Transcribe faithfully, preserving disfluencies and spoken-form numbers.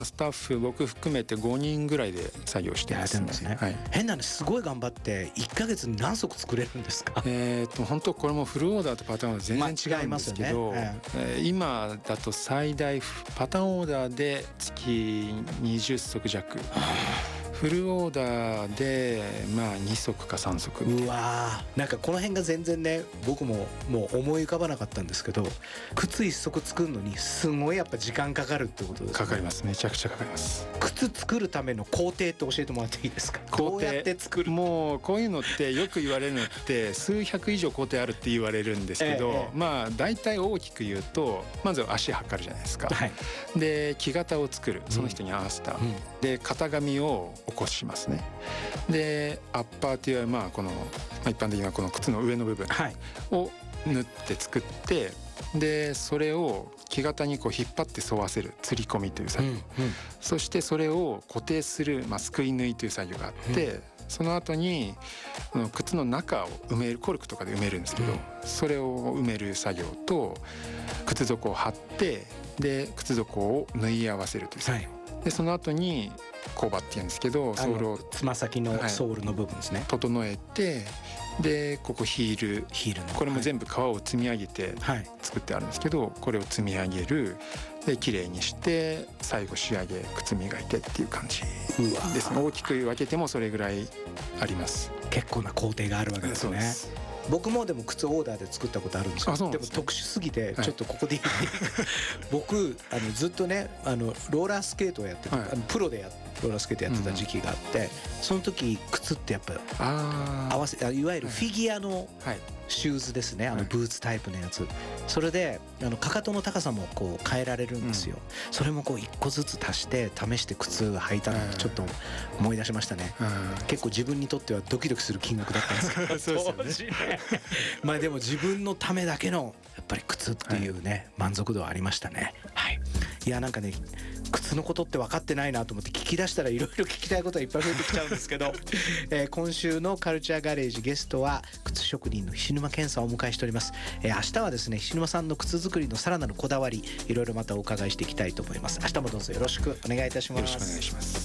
スタッフ僕含めてごにんぐらいで作業してますね。 ですね、 はい、 変な話すごい頑張っていっかげつに何足作れるんですか？ えー、と本当これもフルオーダーとパターンは全然違うんですけど、 まあ違いますよね、 えー、今だと最大パターンオーダーで月にじゅっそく弱、フルオーダーでまあにそくかさんそく。 うわー、なんかこの辺が全然ね僕ももう思い浮かばなかったんですけど、靴一足作るのにすごいやっぱ時間かかるってことですね。 かかります、めちゃくちゃかかります。 靴作るための工程って教えてもらっていいですか？ 工程どうやって作る？ もうこういうのってよく言われるのって数百以上工程あるって言われるんですけど、ええ、まあ大体大きく言うとまず足測るじゃないですか、はい、で木型を作る、その人に合わせた、うん、で型紙を起こしますね。でアッパーというまあこの、まあ、一般的なこの靴の上の部分を縫って作って、でそれを木型にこう引っ張って沿わせる吊り込みという作業、うんうん、そしてそれを固定する、まあ、すくい縫いという作業があって、うん、その後に靴の中を埋める、コルクとかで埋めるんですけど、うん、それを埋める作業と靴底を貼ってで靴底を縫い合わせるという作業、はい、でその後に工場っていうんですけどソールをつま先のソールの部分ですね、はい、 整えて、でここヒール、 ヒールのこれも全部皮を積み上げて作ってあるんですけど、はい、これを積み上げる、で綺麗にして最後仕上げ靴磨いてっていう感じですね。大きく分けてもそれぐらいあります。 結構な工程があるわけですね。僕もでも靴オーダーで作ったことあるんですけど、でも特殊すぎてちょっとここで言っていいか、はい、僕あのずっとねあのローラースケートをやってて、はい、あのプロでやローラースケートやってた時期があって、うん、その時靴ってやっぱ合わせいわゆるフィギュアのシューズですね、あのブーツタイプのやつ、それであのかかとの高さもこう変えられるんですよ、うん、それもこういっこずつ足して試して靴履いたのをちょっと思い出しましたね、うん、結構自分にとってはドキドキする金額だったんですけどそうですよねまあでも自分のためだけのやっぱり靴っていうね、はい、満足度はありましたね。はい、いやなんかね靴のことって分かってないなと思って聞き出したらいろいろ聞きたいことがいっぱい増えてきちゃうんですけど、えー、今週のカルチャーガレージゲストは靴職人の菱沼健さんをお迎えしております。えー、明日はですね菱沼さんの靴作りのさらなるこだわりいろいろまたお伺いしていきたいと思います。明日もどうぞよろしくお願いいたします。 よろしくお願いします。